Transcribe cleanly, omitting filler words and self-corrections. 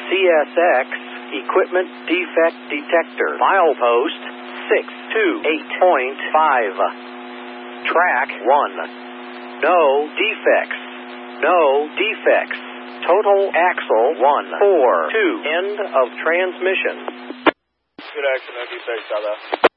CSX Equipment Defect Detector. Milepost 628.5. Track 1. No defects. No defects. Total axle 142. End of transmission. Good action, no defects, out there.